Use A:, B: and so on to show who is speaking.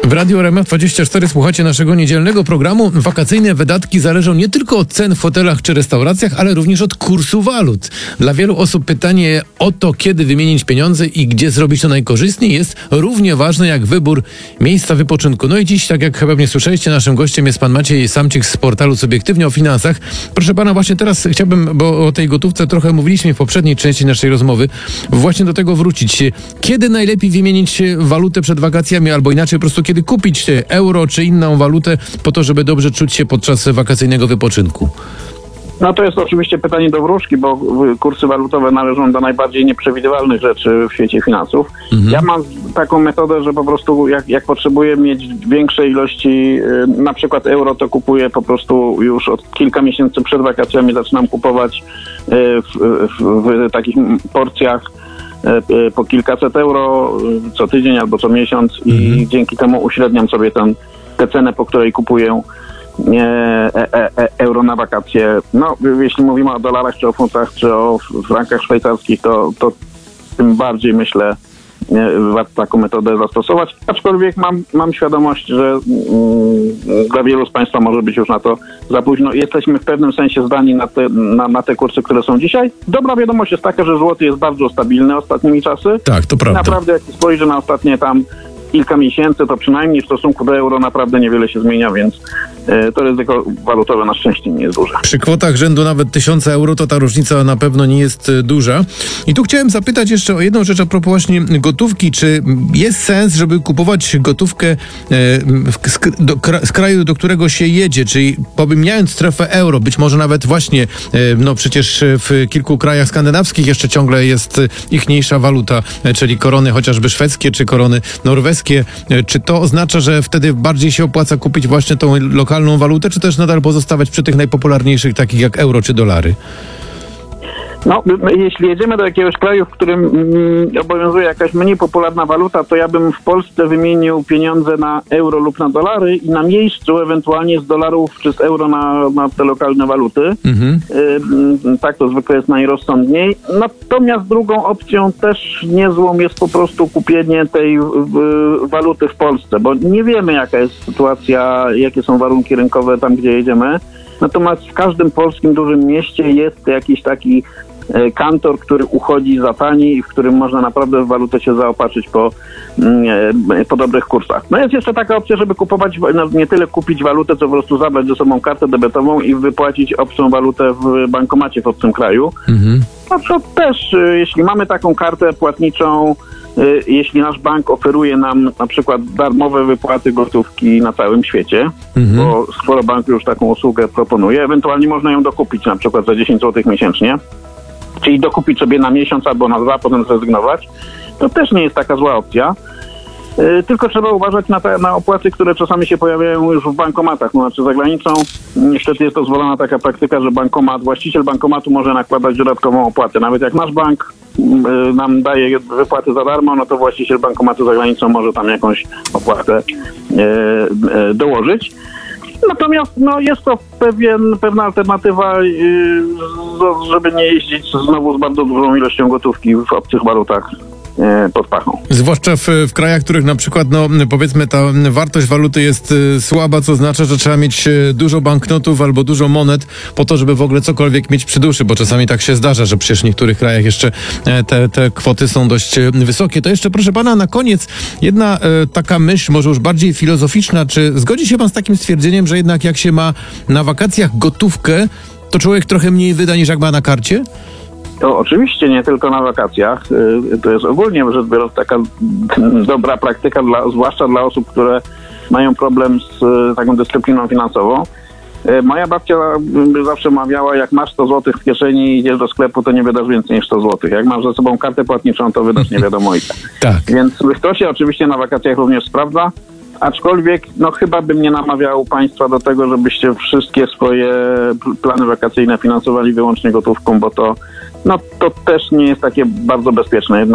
A: W Radiu RMF24 słuchacie naszego niedzielnego programu. Wakacyjne wydatki zależą nie tylko od cen w hotelach czy restauracjach, ale również od kursu walut. Dla wielu osób pytanie o to, kiedy wymienić pieniądze i gdzie zrobić to najkorzystniej, jest równie ważne jak wybór miejsca wypoczynku. No i dziś, tak jak pewnie słyszeliście, naszym gościem jest pan Maciej Samcik z portalu Subiektywnie o finansach. Proszę pana, właśnie teraz chciałbym, bo o tej gotówce trochę mówiliśmy w poprzedniej części naszej rozmowy, właśnie do tego wrócić. Kiedy najlepiej wymienić walutę przed wakacjami, albo inaczej po prostu kiedy kupić euro czy inną walutę po to, żeby dobrze czuć się podczas wakacyjnego wypoczynku?
B: No to jest oczywiście pytanie do wróżki, bo kursy walutowe należą do najbardziej nieprzewidywalnych rzeczy w świecie finansów. Ja mam taką metodę, że po prostu jak potrzebuję mieć większe ilości, na przykład euro, to kupuję po prostu już od kilka miesięcy przed wakacjami, zaczynam kupować w takich porcjach po kilkaset euro co tydzień albo co miesiąc i dzięki temu uśredniam sobie tę cenę, po której kupuję euro na wakacje. No, jeśli mówimy o dolarach, czy o funtach, czy o frankach szwajcarskich, to tym bardziej myślę, warto taką metodę zastosować. Aczkolwiek mam świadomość, że dla wielu z Państwa może być już na to za późno. Jesteśmy w pewnym sensie zdani na te kursy, które są dzisiaj. Dobra wiadomość jest taka, że złoty jest bardzo stabilny ostatnimi czasy.
A: Tak, to prawda.
B: Naprawdę, jak spojrzę na ostatnie tam kilka miesięcy, to przynajmniej w stosunku do euro naprawdę niewiele się zmienia, więc to ryzyko walutowe na szczęście nie jest duże.
A: Przy kwotach rzędu nawet 1000 euro to ta różnica na pewno nie jest duża. I tu chciałem zapytać jeszcze o jedną rzecz a propos właśnie gotówki. Czy jest sens, żeby kupować gotówkę z kraju, do którego się jedzie? Czyli pomijając strefę euro, być może nawet właśnie, no przecież w kilku krajach skandynawskich jeszcze ciągle jest ichniejsza waluta, czyli korony chociażby szwedzkie, czy korony norweskie. Czy to oznacza, że wtedy bardziej się opłaca kupić właśnie tą lokalną walutę, czy też nadal pozostawać przy tych najpopularniejszych, takich jak euro czy dolary?
B: No, jeśli jedziemy do jakiegoś kraju, w którym obowiązuje jakaś mniej popularna waluta, to ja bym w Polsce wymienił pieniądze na euro lub na dolary i na miejscu ewentualnie z dolarów czy z euro na te lokalne waluty. Tak to zwykle jest najrozsądniej. Natomiast drugą opcją też niezłą jest po prostu kupienie tej waluty w Polsce, bo nie wiemy, jaka jest sytuacja, jakie są warunki rynkowe tam, gdzie jedziemy. Natomiast w każdym polskim dużym mieście jest jakiś taki kantor, który uchodzi za tani i w którym można naprawdę w walutę się zaopatrzyć po dobrych kursach. No jest jeszcze taka opcja, żeby kupować, no nie tyle kupić walutę, co po prostu zabrać ze sobą kartę debetową i wypłacić obcą walutę w bankomacie w obcym kraju. No to też, jeśli mamy taką kartę płatniczą, jeśli nasz bank oferuje nam na przykład darmowe wypłaty gotówki na całym świecie, bo sporo banków już taką usługę proponuje, ewentualnie można ją dokupić na przykład za 10 zł miesięcznie, czyli dokupić sobie na miesiąc albo na 2, potem zrezygnować, to też nie jest taka zła opcja. Tylko trzeba uważać na opłaty, które czasami się pojawiają już w bankomatach. No, znaczy za granicą niestety jest dozwolona taka praktyka, że właściciel bankomatu może nakładać dodatkową opłatę. Nawet jak nasz bank nam daje wypłaty za darmo, no to właściciel bankomatu za granicą może tam jakąś opłatę dołożyć. Natomiast no, jest to pewna alternatywa, żeby nie jeździć znowu z bardzo dużą ilością gotówki w obcych walutach pod pachą.
A: Zwłaszcza w krajach, w których na przykład, no powiedzmy, ta wartość waluty jest słaba, co oznacza, że trzeba mieć dużo banknotów albo dużo monet po to, żeby w ogóle cokolwiek mieć przy duszy, bo czasami tak się zdarza, że przecież w niektórych krajach jeszcze te kwoty są dość wysokie. To jeszcze, proszę pana, na koniec jedna taka myśl, może już bardziej filozoficzna. Czy zgodzi się pan z takim stwierdzeniem, że jednak jak się ma na wakacjach gotówkę, to człowiek trochę mniej wyda niż jak ma na karcie?
B: To oczywiście nie tylko na wakacjach. To jest ogólnie rzecz biorąc taka dobra praktyka, zwłaszcza dla osób, które mają problem z taką dyscypliną finansową. Moja babcia zawsze mawiała, jak masz 100 zł w kieszeni i idziesz do sklepu, to nie wydasz więcej niż 100 zł. Jak masz ze sobą kartę płatniczą, to wydasz nie wiadomo ile.
A: Tak.
B: Więc to się oczywiście na wakacjach również sprawdza. Aczkolwiek, no chyba bym nie namawiał Państwa do tego, żebyście wszystkie swoje plany wakacyjne finansowali wyłącznie gotówką, bo to też nie jest takie bardzo bezpieczne.